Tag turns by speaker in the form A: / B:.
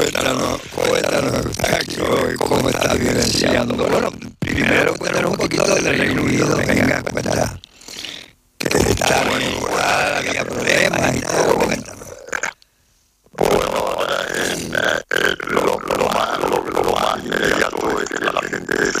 A: Cuéntanos, Eustaquio, cómo estás vivenciando. Bueno, primero cuéntanos un poquito del Reino Unido, venga, cuéntanos. Que está bueno, igual, había problemas y todo, cuéntanos.
B: Bueno, lo más inmediato es que la gente